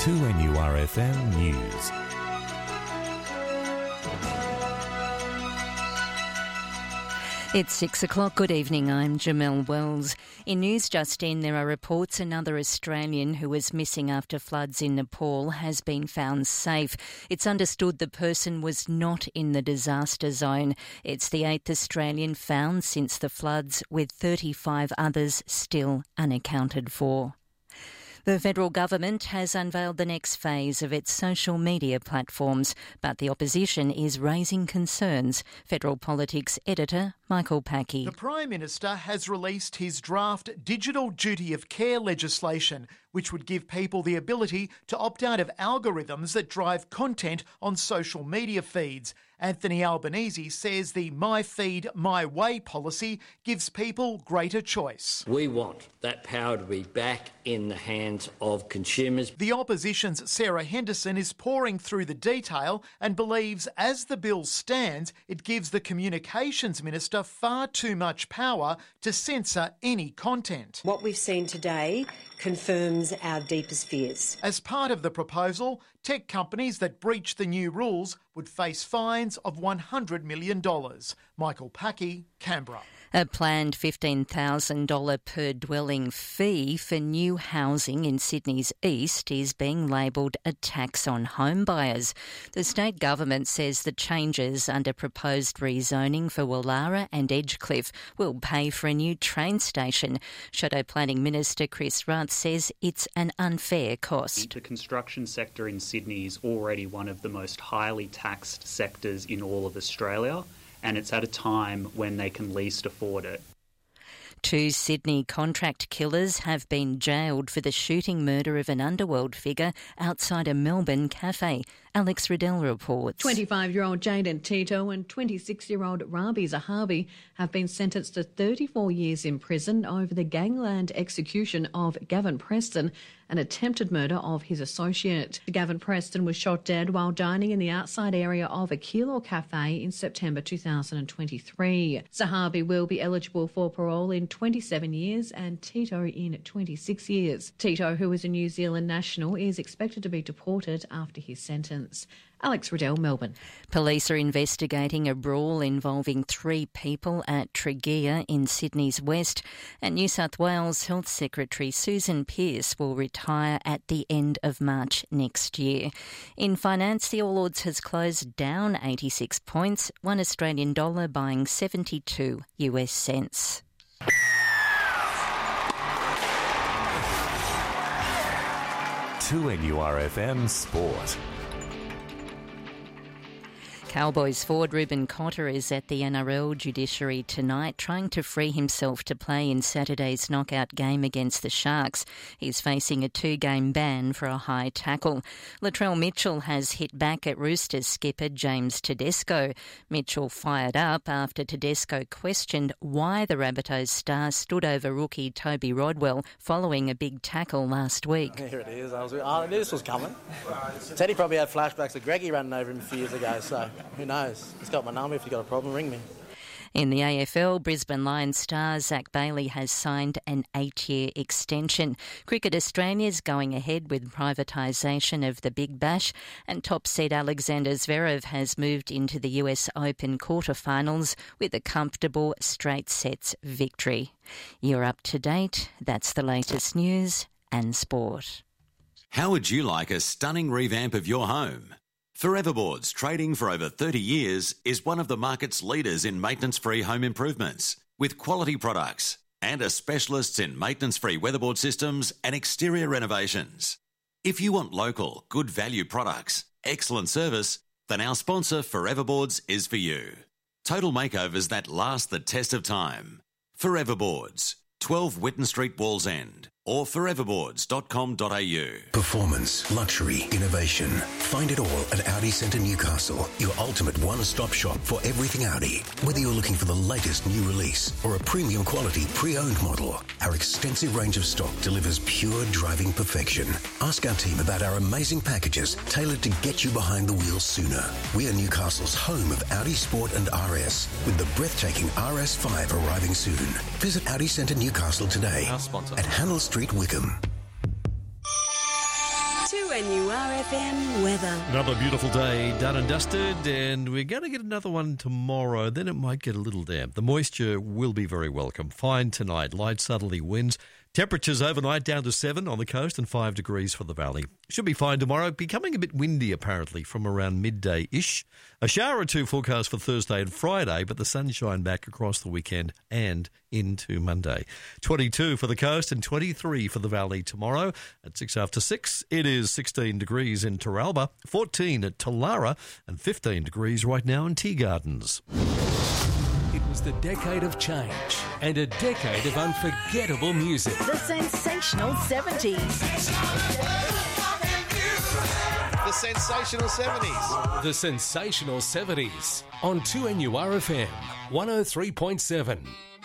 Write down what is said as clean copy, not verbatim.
2NURFM News. It's 6 o'clock. Good evening, I'm Jamelle Wells. In News Just In, there are reports another Australian who was missing after floods in Nepal has been found safe. It's understood the person was not in the disaster zone. It's the 8th Australian found since the floods, with 35 others still unaccounted for. The federal government has unveiled the next phase of its social media platforms, but the opposition is raising concerns. Federal Politics editor Michael Packey. The Prime Minister has released his draft Digital Duty of Care legislation, which would give people the ability to opt out of algorithms that drive content on social media feeds. Anthony Albanese says the My Feed, My Way policy gives people greater choice. We want that power to be back in the hands of consumers. The opposition's Sarah Henderson is pouring through the detail and believes as the bill stands, it gives the Communications Minister far too much power to censor any content. What we've seen today confirms our deepest fears. As part of the proposal, tech companies that breach the new rules would face fines of $100 million. Michael Packey, Canberra. A planned $15,000 per dwelling fee for new housing in Sydney's east is being labelled a tax on home buyers. The state government says the changes under proposed rezoning for Woollahra and Edgecliff will pay for a new train station. Shadow Planning Minister Chris Rudd says it's an unfair cost. The construction sector in Sydney is already one of the most highly taxed sectors in all of Australia, and it's at a time when they can least afford it. 2 Sydney contract killers have been jailed for the shooting murder of an underworld figure outside a Melbourne cafe. Alex Riddell reports. 25-year-old Jaden Tito and 26-year-old Rabi Zahabi have been sentenced to 34 years in prison over the gangland execution of Gavin Preston, an attempted murder of his associate. Gavin Preston was shot dead while dining in the outside area of a Keilor cafe in September 2023. Zahabi will be eligible for parole in 27 years and Tito in 26 years. Tito, who is a New Zealand national, is expected to be deported after his sentence. Alex Riddell, Melbourne. Police are investigating a brawl involving 3 people at Tregear in Sydney's west, and New South Wales Health Secretary Susan Pearce will retire at the end of March next year. In finance, the All Ords has closed down 86 points, $1 Australian dollar buying 72 US cents. To NURFM Sport. Cowboys forward Ruben Cotter is at the NRL judiciary tonight, trying to free himself to play in Saturday's knockout game against the Sharks. He's facing a 2-game ban for a high tackle. Latrell Mitchell has hit back at Roosters skipper James Tedesco. Mitchell fired up after Tedesco questioned why the Rabbitohs star stood over rookie Toby Rodwell following a big tackle last week. Here it is. I knew this was coming. Teddy probably had flashbacks of Greggy running over him a few years ago, so who knows? He's got my number. If you've got a problem, ring me. In the AFL, Brisbane Lions star Zach Bailey has signed an 8-year extension. Cricket Australia's going ahead with privatisation of the Big Bash, and top seed Alexander Zverev has moved into the US Open quarterfinals with a comfortable straight sets victory. You're up to date. That's the latest news and sport. How would you like a stunning revamp of your home? Foreverboards, trading for over 30 years, is one of the market's leaders in maintenance-free home improvements, with quality products and are specialists in maintenance-free weatherboard systems and exterior renovations. If you want local, good value products, excellent service, then our sponsor Foreverboards is for you. Total makeovers that last the test of time. Foreverboards, 12 Whitton Street, Wallsend, or foreverboards.com.au. Performance, luxury, innovation. Find it all at Audi Centre Newcastle, your ultimate one-stop shop for everything Audi. Whether you're looking for the latest new release or a premium quality pre-owned model, our extensive range of stock delivers pure driving perfection. Ask our team about our amazing packages tailored to get you behind the wheel sooner. We are Newcastle's home of Audi Sport and RS, with the breathtaking RS5 arriving soon. Visit Audi Centre Newcastle today at Hannell Street, Wickham. 2 2NURFM weather. Another beautiful day done and dusted, and we're going to get another one tomorrow. Then it might get a little damp. The moisture will be very welcome. Fine tonight, light southerly winds. Temperatures overnight down to 7 on the coast and 5 degrees for the valley. Should be fine tomorrow. Becoming a bit windy apparently from around midday-ish. A shower or two forecast for Thursday and Friday, but the sunshine back across the weekend and into Monday. 22 for the coast and 23 for the valley tomorrow. At 6 after 6, it is 16 degrees in Terralba, 14 at Talara, and 15 degrees right now in Tea Gardens. It was the decade of change and a decade of unforgettable music. The sensational 70s. The sensational 70s. The sensational 70s on 2NURFM 103.7.